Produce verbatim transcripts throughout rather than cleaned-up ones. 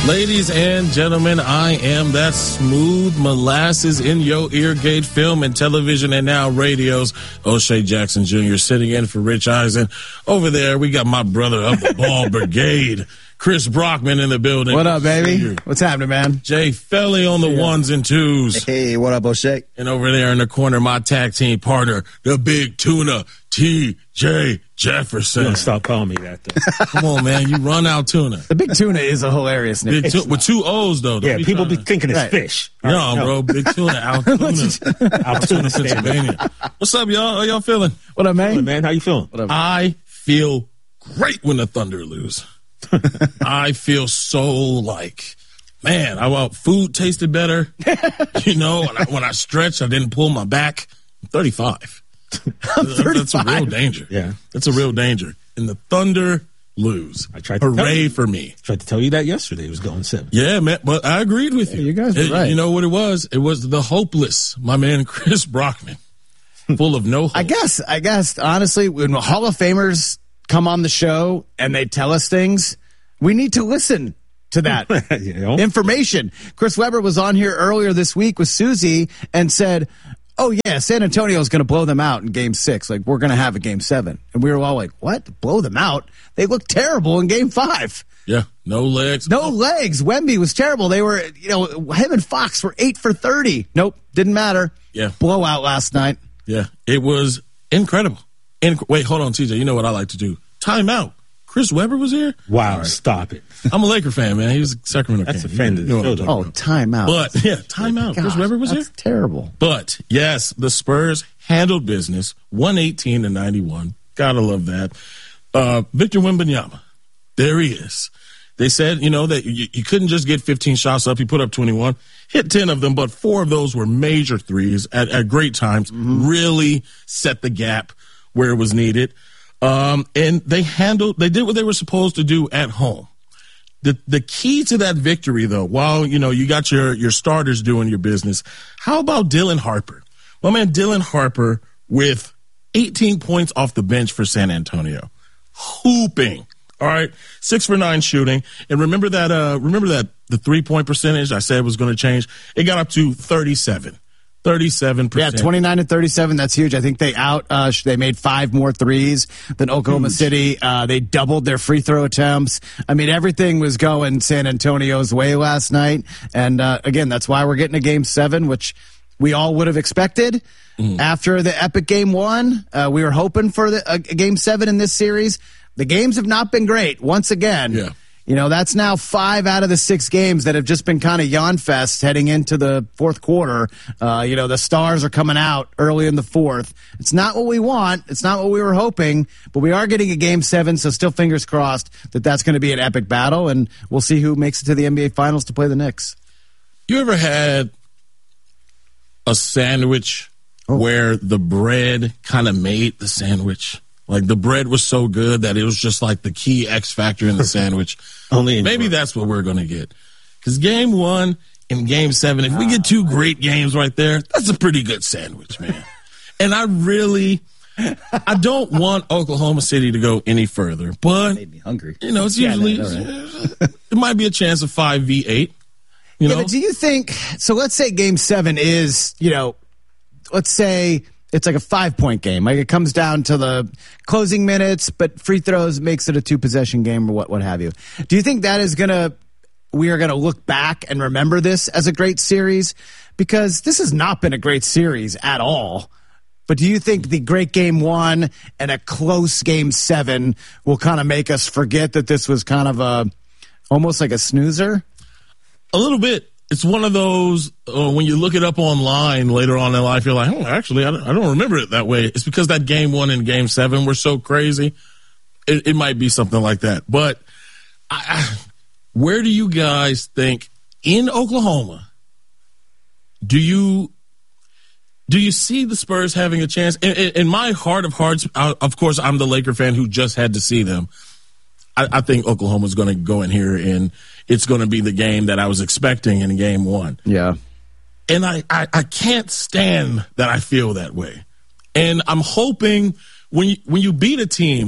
Ladies and gentlemen, I am that smooth molasses in your ear gauge, film and television and now radios. O'Shea Jackson Junior sitting in for Rich Eisen. Over there, we got my brother of the Ball Brigade, Chris Brockman in the building. What up, baby? What's happening, man? Jay Felly on the yeah. ones and twos. Hey, what up, O'Shea? And over there in the corner, my tag team partner, the Big Tuna, T J Jefferson. Don't stop calling me that, though. Come on, man. You run out tuna. The Big Tuna is a hilarious name. Big tu- with two O's, though. Yeah, be people be thinking it's right. fish. No, right, no, bro. Big Tuna, Altoona. Altoona, Pennsylvania. What's up, y'all? How y'all feeling? What up, man? What, man? How you feeling? What up? I feel great when the Thunder lose. I feel so like, man, I want food tasted better. You know, when I, when I stretched, I didn't pull my back. I'm thirty-five. I'm thirty-five. That's a real danger. Yeah. That's a real danger. And the Thunder lose. I tried to Hooray you, for me. Tried to tell you that yesterday. It was going seven. Yeah, man. But I agreed with yeah, you. You guys were it, right. You know what it was? It was the hopeless, my man Chris Brockman. Full of no hope. I guess, I guess, honestly, when Hall of Famers come on the show and they tell us things, we need to listen to that you know? information. Chris Webber was on here earlier this week with Susie and said, oh, yeah, San Antonio is going to blow them out in game six. Like, we're going to have a game seven. And we were all like, what? Blow them out? They look terrible in game five. Yeah, no legs. No legs. Wemby was terrible. They were, you know, him and Fox were eight for thirty. Nope, didn't matter. Yeah. Blowout last night. Yeah, it was incredible. Inc- Wait, hold on, T J. You know what I like to do? Time out. Chris Webber was here? Wow, right. Stop it. I'm a Laker fan, man. He was a Sacramento That's fan. offended. You know oh, time out. But, yeah, time out. Gosh, Chris Webber was that's here? terrible. But, yes, the Spurs handled business, one eighteen to ninety-one. Gotta love that. Uh, Victor Wembanyama, there he is. They said, you know, that you, you couldn't just get fifteen shots up. He put up twenty-one, hit ten of them, but four of those were major threes at, at great times, mm-hmm. really set the gap where it was needed. Um, and they handled, they did what they were supposed to do at home. The the key to that victory, though, while, you know, you got your, your starters doing your business, how about Dylan Harper? Well, man, Dylan Harper with eighteen points off the bench for San Antonio. Hooping. All right. Six for nine shooting. And remember that, uh, remember that the three point percentage I said was going to change? It got up to thirty-seven. thirty-seven percent. Yeah, twenty-nine and thirty-seven. That's huge. I think they out, uh, they made five more threes than Oklahoma huge. City. Uh, they doubled their free throw attempts. I mean, everything was going San Antonio's way last night. And, uh, again, that's why we're getting a game seven, which we all would have expected. Mm. After the epic game one, uh, we were hoping for the, a, a game seven in this series. The games have not been great. Once again, yeah. You know, that's now five out of the six games that have just been kind of yawn fest heading into the fourth quarter. Uh, you know, the stars are coming out early in the fourth. It's not what we want. It's not what we were hoping, but we are getting a game seven. So still fingers crossed that that's going to be an epic battle, and we'll see who makes it to the N B A finals to play the Knicks. You ever had a sandwich oh. where the bread kind of made the sandwich? Like the bread was so good that it was just like the key X factor in the sandwich. Only maybe that's what we're going to get. Because game one and game seven, if we get two great games right there, that's a pretty good sandwich, man. And I really, I don't want Oklahoma City to go any further, but made me hungry. You know, it's usually yeah, no, right. it might be a chance of five v eight. You yeah, know? But do you think? So let's say game seven is, you know, let's say. It's like a five-point game. Like it comes down to the closing minutes, but free throws makes it a two-possession game or what, what have you. Do you think that is going to – we are going to look back and remember this as a great series? Because this has not been a great series at all. But do you think the great game one and a close game seven will kind of make us forget that this was kind of a – almost like a snoozer? A little bit. It's one of those, uh, when you look it up online later on in life, you're like, oh, actually, I don't, I don't remember it that way. It's because that game one and game seven were so crazy. It, it might be something like that. But I, I, where do you guys think in Oklahoma, do you do you see the Spurs having a chance? In, in, in my heart of hearts, I, of course, I'm the Laker fan who just had to see them. I, I think Oklahoma's going to go in here and it's going to be the game that I was expecting in game one. Yeah. And I, I, I can't stand that I feel that way. And I'm hoping when you, when you beat a team,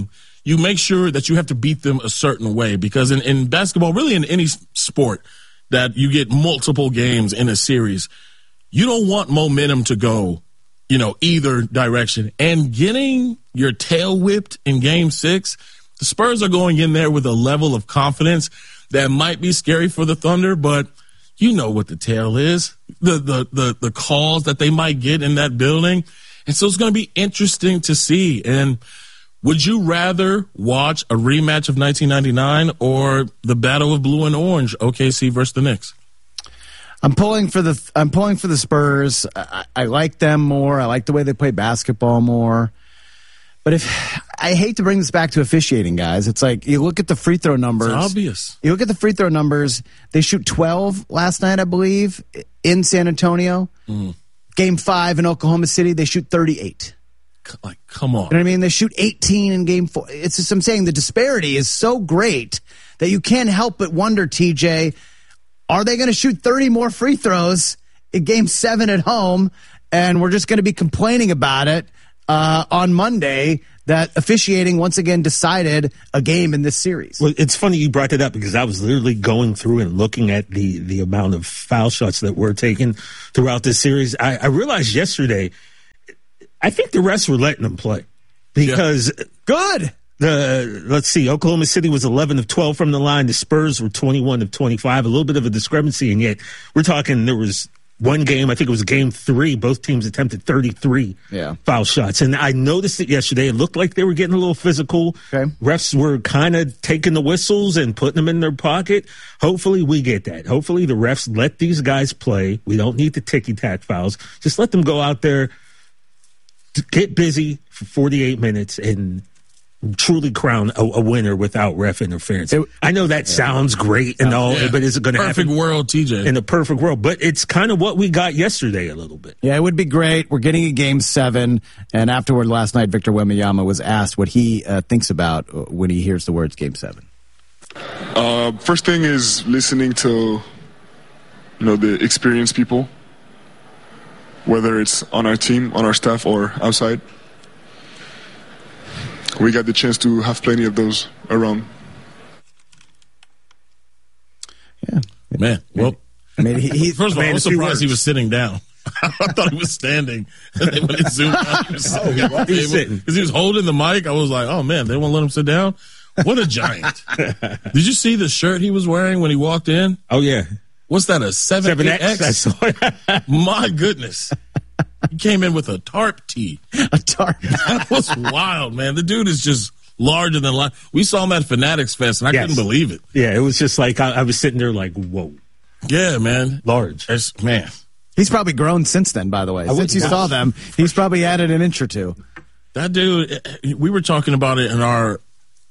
you make sure that you have to beat them a certain way, because in, in basketball, really in any sport that you get multiple games in a series, you don't want momentum to go, you know, either direction. And getting your tail whipped in game six, the Spurs are going in there with a level of confidence that might be scary for the Thunder, but you know what the tale is, the, the, the, the calls that they might get in that building. And so it's going to be interesting to see. And would you rather watch a rematch of nineteen ninety-nine or the Battle of Blue and Orange, O K C versus the Knicks? I'm pulling for the I'm pulling for the Spurs. I, I like them more. I like the way they play basketball more. But if I hate to bring this back to officiating, guys, it's like you look at the free throw numbers. It's obvious. You look at the free throw numbers. They shoot twelve last night, I believe, in San Antonio. Mm. Game five in Oklahoma City, they shoot thirty-eight. Like, come on. You know what I mean? They shoot eighteen in game four. It's just, I'm saying the disparity is so great that you can't help but wonder, T J, are they going to shoot thirty more free throws in game seven at home? And we're just going to be complaining about it uh, on Monday that officiating once again decided a game in this series. Well, it's funny you brought that up because I was literally going through and looking at the, the amount of foul shots that were taken throughout this series. I, I realized yesterday, I think the refs were letting them play because yeah. Good. The let's see, Oklahoma City was eleven of twelve from the line. The Spurs were twenty-one of twenty-five. A little bit of a discrepancy, and yet we're talking there was one game, I think it was game three, both teams attempted thirty-three yeah. foul shots. And I noticed it yesterday. It looked like they were getting a little physical. Okay. Refs were kind of taking the whistles and putting them in their pocket. Hopefully we get that. Hopefully the refs let these guys play. We don't need the ticky-tack fouls. Just let them go out there, get busy for forty-eight minutes, and truly crown a, a winner without ref interference. It, I know that yeah. sounds great and all, yeah. but is it going to happen? Perfect world, T J. In a perfect world. But it's kind of what we got yesterday a little bit. Yeah, it would be great. We're getting a game seven. And afterward last night, Victor Wembanyama was asked what he uh, thinks about when he hears the words game seven. Uh, first thing is listening to, you know, the experienced people, whether it's on our team, on our staff, or outside. We got the chance to have plenty of those around. Yeah. Man, well, I mean, he, he, first of all, I was surprised he was sitting down. I thought he was standing. And then when it zoomed out, he was sitting. Oh, he was sitting. Because he was holding the mic. I was like, oh, man, they won't let him sit down? What a giant. Did you see the shirt he was wearing when he walked in? Oh, yeah. What's that, a seven X? I saw it. My goodness. He came in with a tarp tee. A tarp. That was wild, man. The dude is just larger than life. We saw him at Fanatics Fest, and I yes. couldn't believe it. Yeah, it was just like, I, I was sitting there like, whoa. Yeah, man. Large. It's, man. He's probably grown since then, by the way. I since you saw them, he's probably added an inch or two. That dude, we were talking about it in our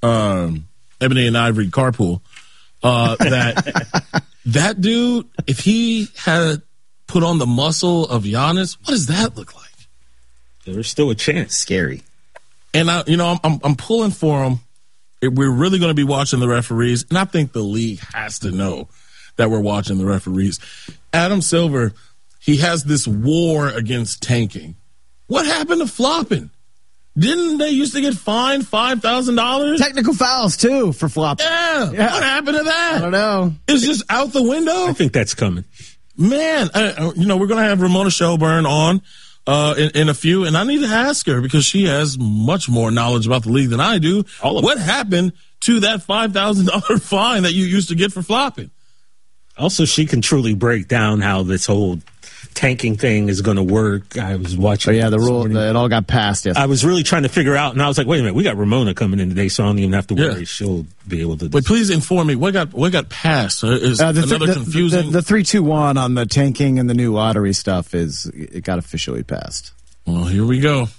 um, Ebony and Ivory carpool, uh, that that dude, if he had put on the muscle of Giannis, what does that look like? There's still a chance. Scary. And I, you know, I'm I'm, I'm pulling for him. We're really going to be watching the referees, and I think the league has to know that we're watching the referees. Adam Silver, he has this war against tanking. What happened to flopping? Didn't they used to get fined five thousand dollars? Technical fouls, too, for flopping. Yeah. yeah. What happened to that? I don't know. It's just out the window? I think that's coming. Man, uh, you know, we're going to have Ramona Shelburne on uh, in, in a few, and I need to ask her because she has much more knowledge about the league than I do. All of what it. happened to that five thousand dollars fine that you used to get for flopping? Also, she can truly break down how this whole tanking thing is going to work. I was watching. Oh, yeah, the rule, the, it all got passed. Yes. I was really trying to figure out, and I was like, wait a minute, we got Ramona coming in today, so I don't even have to worry. Yeah. She'll be able to. But please inform me, what got what got passed? Is uh, the, another the, confusing. The three two one on the tanking and the new lottery stuff is, it got officially passed. Well, here we go.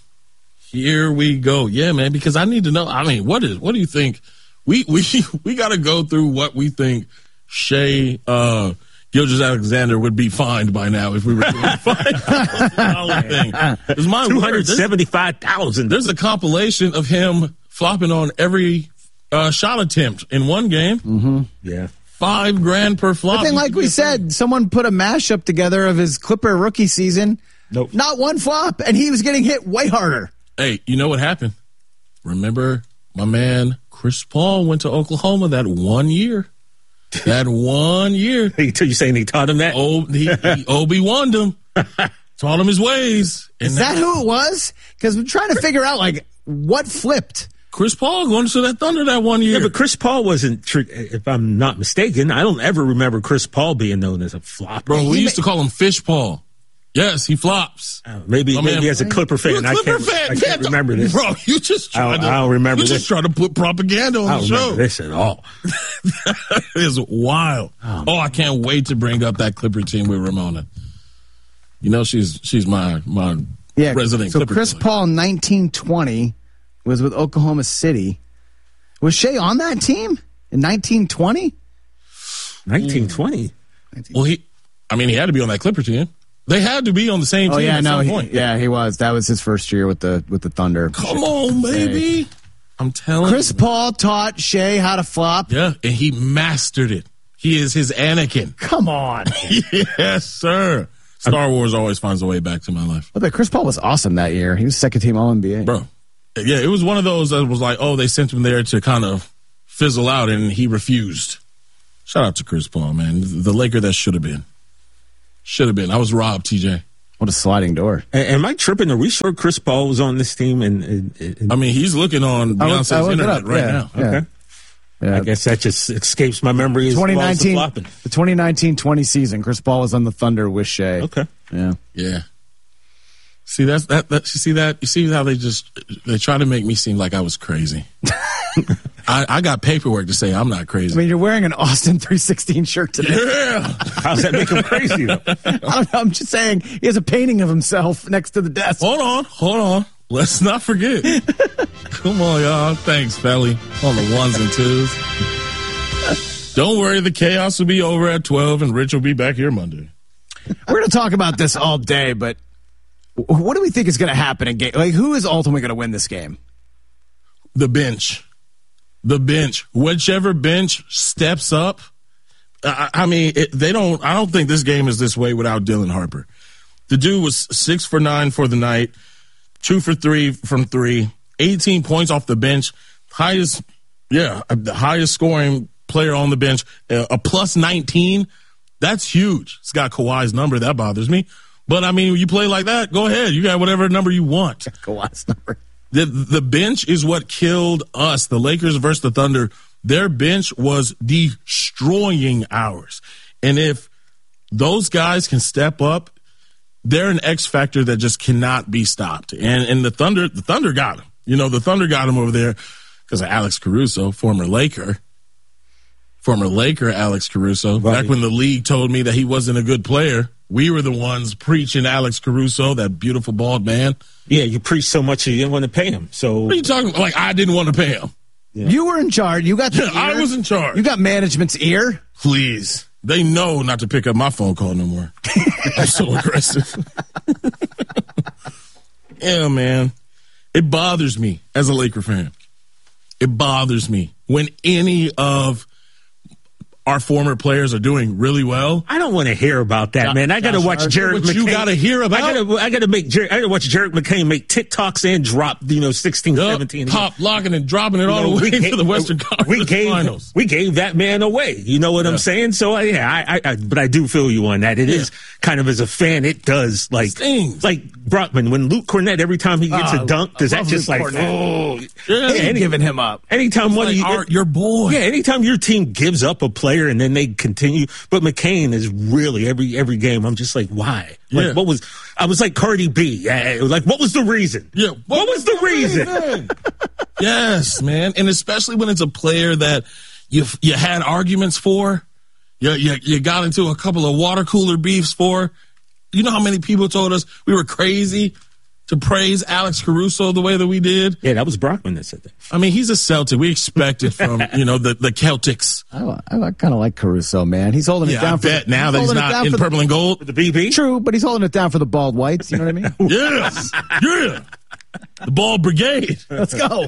Here we go. Yeah, man, because I need to know. I mean, what is, what do you think? We, we, we got to go through what we think Shai uh, Gilgeous-Alexander would be fined by now if we were doing a five thousand dollars thing. It's my two hundred seventy-five thousand dollars. There's a compilation of him flopping on every uh, shot attempt in one game. Mm-hmm. Yeah. Five grand per flop. I think, like we said, someone put a mashup together of his Clipper rookie season. Nope. Not one flop, and he was getting hit way harder. Hey, you know what happened? Remember my man Chris Paul went to Oklahoma that one year. That one year. You saying he taught him that? Oh, he, he Obi-Wan'd him. Taught him his ways. And Is that who it was? Because we're trying to figure out, like, what flipped. Chris Paul going to that Thunder that one year. Yeah, but Chris Paul wasn't, if I'm not mistaken, I don't ever remember Chris Paul being known as a flop. Bro, we He used ma- to call him Fish Paul. Yes, he flops. Uh, maybe Oh, maybe man. as a Clipper fan, You're a I Clipper can't, fan. I can't Man, remember this. Bro, you just I tried don't- to, I don't remember you this. just trying to put propaganda on I the don't show. remember this at all. That is wild. Oh, oh, I can't wait to bring up that Clipper team with Ramona. You know, she's she's my my Yeah, resident so Clipper Chris killer. Paul in nineteen twenty was with Oklahoma City. Was Shea on that team in nineteen twenty? nineteen twenty Well, he, I mean, he had to be on that Clipper team. They had to be on the same Oh team yeah, at no, some he, point. yeah, he was. That was his first year with the with the Thunder. Come on, baby. I'm telling Chris you. Paul taught Shea how to flop. Yeah, and he mastered it. He is his Anakin. Come on. Yes, sir. Star Wars always finds a way back to my life. But Chris Paul was awesome that year. He was second team All N B A. Bro, yeah, it was one of those that was like, oh, they sent him there to kind of fizzle out, and he refused. Shout out to Chris Paul, man. The Laker that should have been. Should have been. I was robbed, T J. What a sliding door. A- Am I tripping? Are we sure Chris Paul was on this team? And, and, and I mean, he's looking on I looked- Beyonce's I looked it internet up, right yeah. now. Yeah. okay, Yeah. I guess that just escapes my memory as well twenty as the nineteen, flopping. the twenty nineteen twenty season, Chris Paul was on the Thunder with Shea. Okay. Yeah. Yeah. See that's that, that you see that you see how they just they try to make me seem like I was crazy. I, I got paperwork to say I'm not crazy. I mean, you're wearing an Austin three sixteen shirt today. yeah. How's that make him crazy, though? I don't know, I'm just saying he has a painting of himself next to the desk. Hold on, hold on. Let's not forget. Come on, y'all. Thanks, Felly. On the ones and twos. Don't worry, the chaos will be over at twelve, and Rich will be back here Monday. We're going to talk about this all day, but what do we think is going to happen in game? Like, who is ultimately going to win this game? The bench. The bench. Whichever bench steps up. I, I mean, it, they don't. I don't think this game is this way without Dylan Harper. The dude was six for nine for the night, two for three from three, eighteen points off the bench, highest, yeah, the highest scoring player on the bench, uh, a plus nineteen. That's huge. It's got Kawhi's number. That bothers me. But I mean, you play like that, go ahead. You got whatever number you want. Kawhi's number. The the bench is what killed us. The Lakers versus the Thunder, their bench was destroying ours. And if those guys can step up, they're an X factor that just cannot be stopped. And and the Thunder, the Thunder got him. You know, the Thunder got him over there because of Alex Caruso, former Laker. Former Laker Alex Caruso. Right. Back when the league told me that he wasn't a good player, we were the ones preaching Alex Caruso, that beautiful bald man. Yeah, you preach so much you didn't want to pay him. So What are you talking about? Like, I didn't want to pay him. You were in charge. You got the ear. I was in charge. You got management's ear. Please. They know not to pick up my phone call no more. I'm so aggressive. Yeah, man. It bothers me as a Laker fan. It bothers me when any of our former players are doing really well. I don't want to hear about that, man. I got to Josh watch Hart, Jarrett what McCain. you gotta hear about? I got to. I got to make. Jer- I got to watch Jarrett McCain make TikToks and drop. You know, sixteen, Yup, seventeen. pop locking and dropping it all You know, the way we to gave- the Western Conference we gave, Finals. We gave that man away. You know what Yeah. I'm saying? So uh, yeah, I, I, I. But I do feel you on that. It is kind of as a fan, it does like Stings. like Brockman when Luke Cornett every time he gets Ah, a dunk. Does I that love just Luke like Cornett. oh Yeah. Ain't any- giving him up. anytime one Like, of you, Art, your boy. yeah, anytime your team gives up a player and then they continue, but McCain is really every every game. I'm just like, why? Like, Yeah. what was? I was like Cardi B. Yeah, like, what was the reason? Yeah. What, was the reason? Yes, man. And especially when it's a player that you you had arguments for, you, you, you got into a couple of water cooler beefs for. You know how many people told us we were crazy to praise Alex Caruso the way that we did? Yeah, that was Brockman that said that. I mean, he's a Celtic. We expect it from, you know, the, the Celtics. I, I kind of like Caruso, man. He's holding it Yeah, down I for bet the, now he's that he's holding it not down in for the- purple and gold. The B B. True, but he's holding it down for the bald whites. You know what I mean? Yes. Yeah. The ball brigade. Let's go.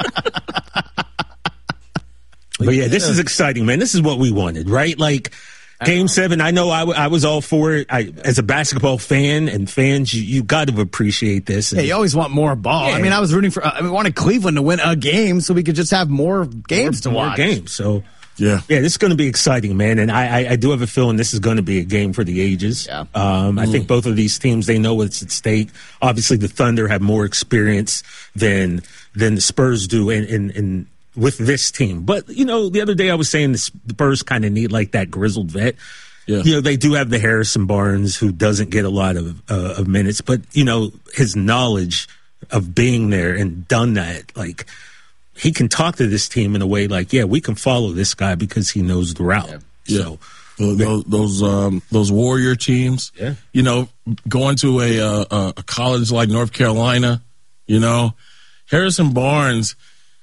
But yeah, this is exciting, man. This is what we wanted, right? Like, Game seven, I know I, w- I was all for it. I, as a basketball fan and fans, you, you got to appreciate this. Yeah, you always want more ball. Yeah. I mean, I was rooting for, I mean, wanted Cleveland to win a game so we could just have more games more, to watch. More games. So, Yeah. yeah, this is going to be exciting, man. And I, I, I do have a feeling this is going to be a game for the ages. Yeah. Um, I think both of these teams, they know what's at stake. Obviously, the Thunder have more experience than than the Spurs do in, in, in with this team. But, you know, the other day I was saying the Spurs kind of need like that grizzled vet. Yeah. You know, they do have the Harrison Barnes who doesn't get a lot of uh, of minutes, but, you know, his knowledge of being there and done that, like, he can talk to this team in a way like, yeah, we can follow this guy because he knows the route. Yeah. So, Those those, um, those Warrior teams, Yeah. you know, going to a, uh, a college like North Carolina, you know, Harrison Barnes,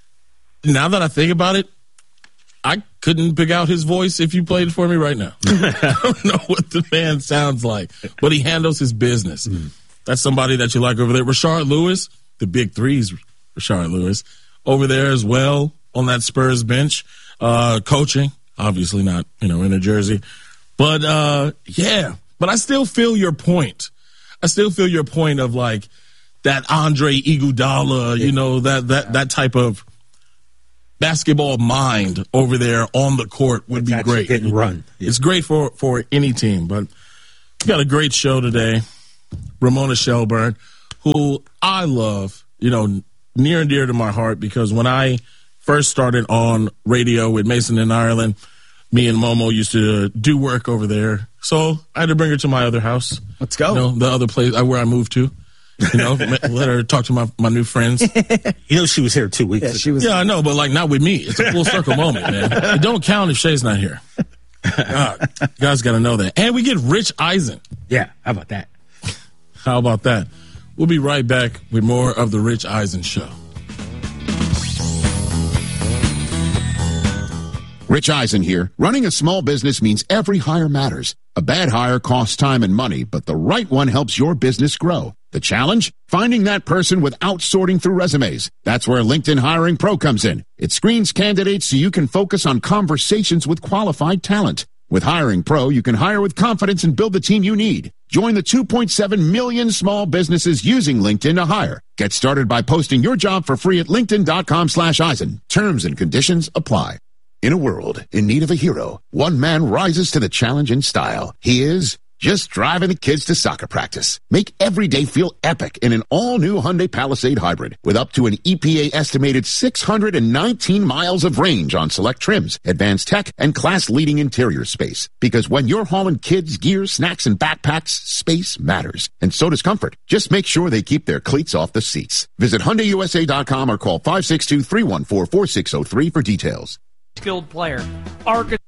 now that I think about it, I couldn't pick out his voice if you played it for me right now. I don't know what the man sounds like, but he handles his business. Mm. That's somebody that you like over there. Rashard Lewis, the big threes, Rashard Lewis, over there as well on that Spurs bench, uh, coaching, obviously not, you know, in a jersey. But, uh, yeah, but I still feel your point. I still feel your point of like that Andre Iguodala, you know, that, that, that type of basketball mind over there on the court would it's be great. Hit and run. Yeah. It's great for, for any team, but we got a great show today. Ramona Shelburne, who I love, you know, near and dear to my heart, because when I first started on radio with Mason in Ireland, me and Momo used to do work over there. So I had to bring her to my other house. Let's go. You know, the other place where I moved to. You know, let her talk to my, my new friends. You know, she was here two weeks Yeah, ago. she was. Yeah, I know, but like not with me. It's a full circle moment, man. It don't count if Shay's not here. God, you guys got to know that. And we get Rich Eisen. Yeah, how about that? How about that? We'll be right back with more of the Rich Eisen Show. Rich Eisen here. Running a small business means every hire matters. A bad hire costs time and money, but the right one helps your business grow. The challenge? Finding that person without sorting through resumes. That's where LinkedIn Hiring Pro comes in. It screens candidates so you can focus on conversations with qualified talent. With Hiring Pro, you can hire with confidence and build the team you need. Join the two point seven million small businesses using LinkedIn to hire. Get started by posting your job for free at linkedin.com slash Eisen. Terms and conditions apply. In a world in need of a hero, one man rises to the challenge in style. He is just driving the kids to soccer practice. Make every day feel epic in an all-new Hyundai Palisade Hybrid with up to an E P A estimated six hundred nineteen miles of range on select trims, advanced tech, and class-leading interior space. Because when you're hauling kids, gear, snacks, and backpacks, space matters. And so does comfort. Just make sure they keep their cleats off the seats. Visit Hyundai U S A dot com or call five six two, three one four, four six zero three for details. Skilled player. Arkansas.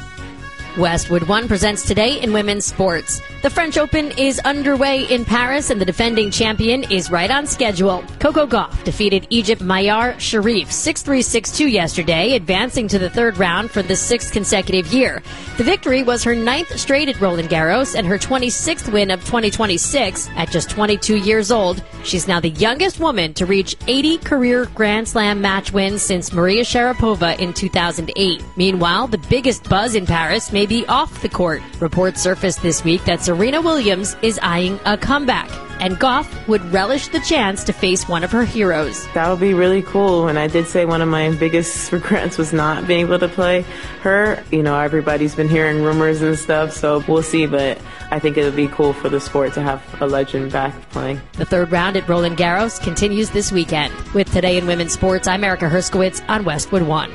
Westwood One presents today in women's sports. The French Open is underway in Paris, and the defending champion is right on schedule. Coco Gauff defeated Egypt Mayar Sharif six three, six two yesterday, advancing to the third round for the sixth consecutive year. The victory was her ninth straight at Roland Garros and her twenty-sixth win of twenty twenty-six. At just twenty-two years old, she's now the youngest woman to reach eighty career Grand Slam match wins since Maria Sharapova in two thousand eight. Meanwhile, the biggest buzz in Paris may be off the court. Reports surfaced this week that Serena Williams is eyeing a comeback, and Gauff would relish the chance to face one of her heroes. That would be really cool. And I did say one of my biggest regrets was not being able to play her. You know, everybody's been hearing rumors and stuff, so we'll see. But I think it would be cool for the sport to have a legend back playing. The third round at Roland Garros continues this weekend. With Today in Women's Sports, I'm Erica Herskowitz on Westwood One.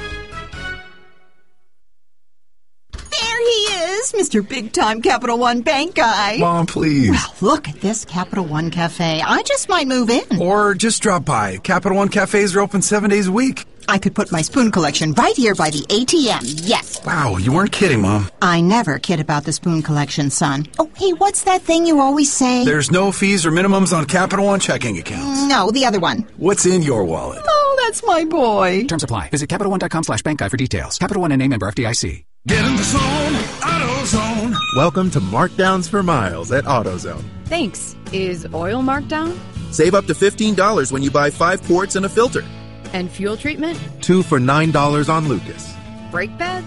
Mister Big Time Capital One Bank guy. Mom, please. Well, look at this Capital One Cafe. I just might move in. Or just drop by. Capital One Cafes are open seven days a week. I could put my spoon collection right here by the A T M. Yes. Wow, you weren't kidding, Mom. I never kid about the spoon collection, son. Oh, hey, what's that thing you always say? There's no fees or minimums on Capital One checking accounts. No, the other one. What's in your wallet? Oh, that's my boy. Terms apply. Visit CapitalOne.com slash bank guide for details. Capital One and name member F D I C. Get in the zone, AutoZone. Welcome to Markdowns for Miles at AutoZone. Thanks. Is oil marked down? Save up to fifteen dollars when you buy five quarts and a filter. And fuel treatment? Two for nine dollars on Lucas. Brake pads?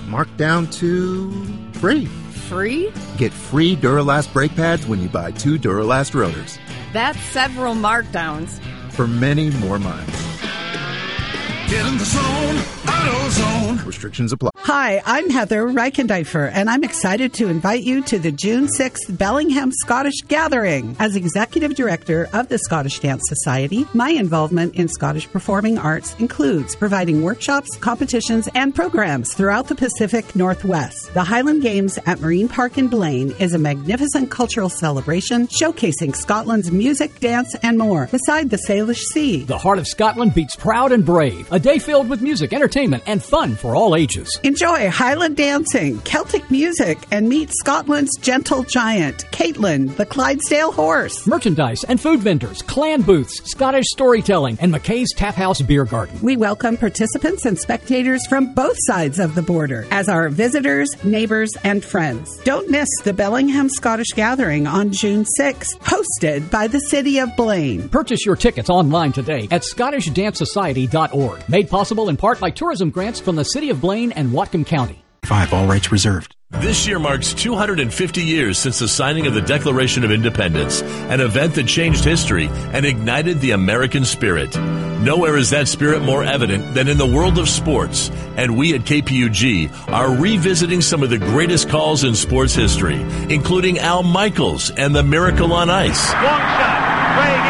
marked down to free. Free? Get free Duralast brake pads when you buy two Duralast rotors. That's several markdowns. For many more miles. Get in the zone, AutoZone. Restrictions apply. Hi, I'm Heather Reichendeifer, and I'm excited to invite you to the June sixth Bellingham Scottish Gathering. As Executive Director of the Scottish Dance Society, my involvement in Scottish performing arts includes providing workshops, competitions, and programs throughout the Pacific Northwest. The Highland Games at Marine Park in Blaine is a magnificent cultural celebration showcasing Scotland's music, dance, and more, beside the Salish Sea. The heart of Scotland beats proud and brave. A day filled with music, entertainment, and fun for all ages. Enjoy Highland dancing, Celtic music, and meet Scotland's gentle giant, Caitlin, the Clydesdale horse. Merchandise and food vendors, clan booths, Scottish storytelling, and McKay's Tap House Beer Garden. We welcome participants and spectators from both sides of the border as our visitors, neighbors, and friends. Don't miss the Bellingham Scottish Gathering on June sixth, hosted by the City of Blaine. Purchase your tickets online today at scottish dance society dot org. Made possible in part by tourism grants from the City of Blaine and Whatcom County. Five, all rights reserved. This year marks two hundred fifty years since the signing of the Declaration of Independence, an event that changed history and ignited the American spirit. Nowhere is that spirit more evident than in the world of sports, and we at K P U G are revisiting some of the greatest calls in sports history, including Al Michaels and the Miracle on Ice. Long shot,